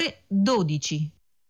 ore 12.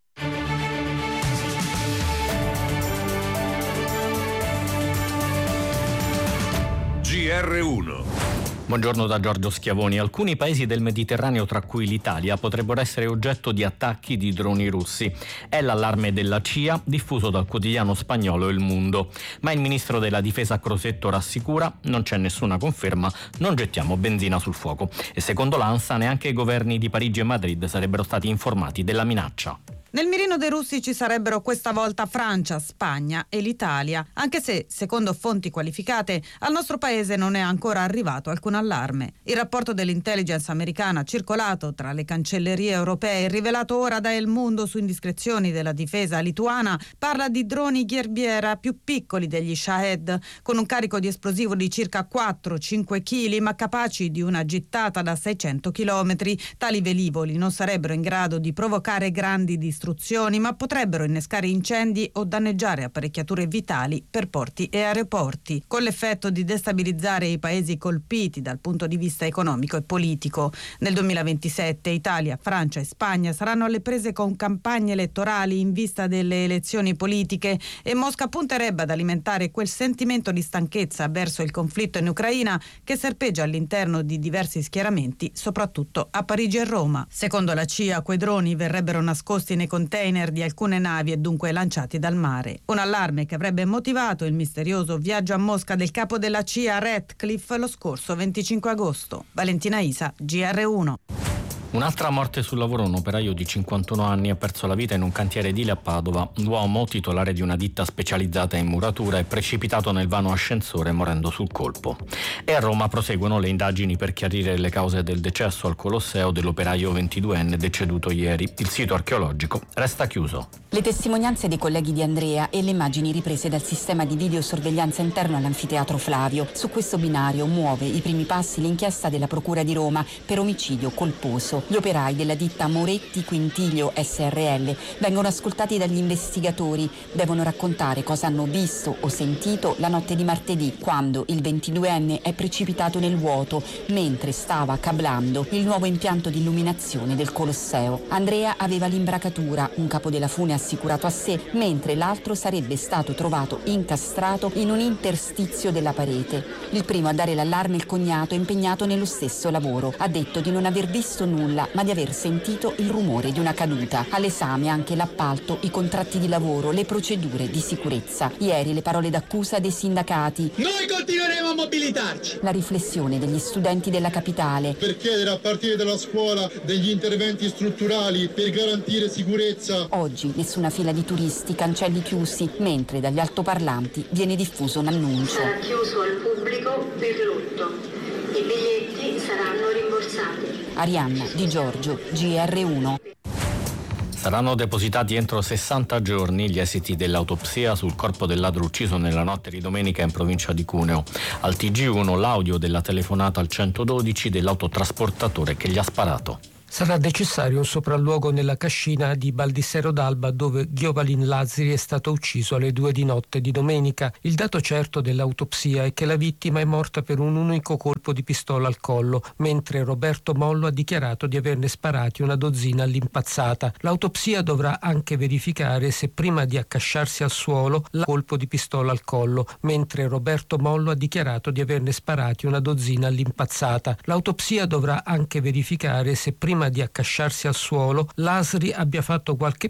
GR1. Buongiorno da Giorgio Schiavoni. Alcuni paesi del Mediterraneo, tra cui l'Italia, potrebbero essere oggetto di attacchi di droni russi. È l'allarme della CIA diffuso dal quotidiano spagnolo Il Mundo. Ma il ministro della difesa Crosetto rassicura: non c'è nessuna conferma, non gettiamo benzina sul fuoco. E secondo l'ANSA neanche i governi di Parigi e Madrid sarebbero stati informati della minaccia. Nel mirino dei russi ci sarebbero questa volta Francia, Spagna e l'Italia, anche se, secondo fonti qualificate, al nostro paese non è ancora arrivato alcun allarme. Il rapporto dell'intelligence americana circolato tra le cancellerie europee e rivelato ora da El Mundo su indiscrezioni della difesa lituana parla di droni Ghierbiera più piccoli degli Shahed, con un carico di esplosivo di circa 4-5 kg, ma capaci di una gittata da 600 km. Tali velivoli non sarebbero in grado di provocare grandi distruzioni, ma potrebbero innescare incendi o danneggiare apparecchiature vitali per porti e aeroporti, con l'effetto di destabilizzare i paesi colpiti dal punto di vista economico e politico. Nel 2027 Italia, Francia e Spagna saranno alle prese con campagne elettorali in vista delle elezioni politiche e Mosca punterebbe ad alimentare quel sentimento di stanchezza verso il conflitto in Ucraina che serpeggia all'interno di diversi schieramenti, soprattutto a Parigi e Roma. Secondo la CIA, quei droni verrebbero nascosti nei container di alcune navi e dunque lanciati dal mare. Un allarme che avrebbe motivato il misterioso viaggio a Mosca del capo della CIA Ratcliffe lo scorso 25 agosto. Valentina Isa, GR1. Un'altra morte sul lavoro. Un operaio di 51 anni ha perso la vita in un cantiere edile a Padova. L'uomo, titolare di una ditta specializzata in muratura, è precipitato nel vano ascensore morendo sul colpo. E a Roma proseguono le indagini per chiarire le cause del decesso al Colosseo dell'operaio 22enne deceduto ieri. Il sito archeologico resta chiuso. Le testimonianze dei colleghi di Andrea e le immagini riprese dal sistema di videosorveglianza interno all'anfiteatro Flavio. Su questo binario muove i primi passi l'inchiesta della Procura di Roma per omicidio colposo. Gli operai della ditta Moretti Quintiglio SRL vengono ascoltati dagli investigatori. Devono raccontare cosa hanno visto o sentito la notte di martedì, quando il 22enne è precipitato nel vuoto mentre stava cablando il nuovo impianto di illuminazione del Colosseo. Andrea aveva l'imbracatura, un capo della fune assicurato a sé, mentre l'altro sarebbe stato trovato incastrato in un interstizio della parete. Il primo a dare l'allarme, il cognato, impegnato nello stesso lavoro. Ha detto di non aver visto nulla, ma di aver sentito il rumore di una caduta. All'esame anche l'appalto, i contratti di lavoro, le procedure di sicurezza. Ieri le parole d'accusa dei sindacati. Noi continueremo a mobilitarci. La riflessione degli studenti della capitale. Per chiedere a partire dalla scuola degli interventi strutturali per garantire sicurezza. Oggi nessuna fila di turisti, cancelli chiusi, mentre dagli altoparlanti viene diffuso un annuncio. Sarà chiuso al pubblico per lutto. I biglietti saranno rimborsati. Arianna Di Giorgio, GR1. Saranno depositati entro 60 giorni gli esiti dell'autopsia sul corpo del ladro ucciso nella notte di domenica in provincia di Cuneo. Al TG1 l'audio della telefonata al 112 dell'autotrasportatore che gli ha sparato. Sarà necessario un sopralluogo nella cascina di Baldissero d'Alba, dove Giovalin Lazzari è stato ucciso alle 2 di notte di domenica. Il dato certo dell'autopsia è che la vittima è morta per un unico colpo di pistola al collo, mentre Roberto Mollo ha dichiarato di averne sparati una dozzina all'impazzata. L'autopsia dovrà anche verificare se prima di accasciarsi al suolo la colpo di pistola al collo, mentre Roberto Mollo ha dichiarato di averne sparati una dozzina all'impazzata. L'autopsia dovrà anche verificare se prima di accasciarsi al suolo Lasri abbia fatto qualche